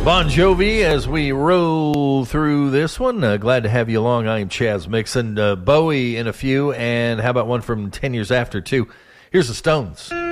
Bon Jovi as we roll through this one. Glad to have you along. I am Chaz Mixon. Bowie in a few, and how about one from 10 years after, too? Here's the Stones.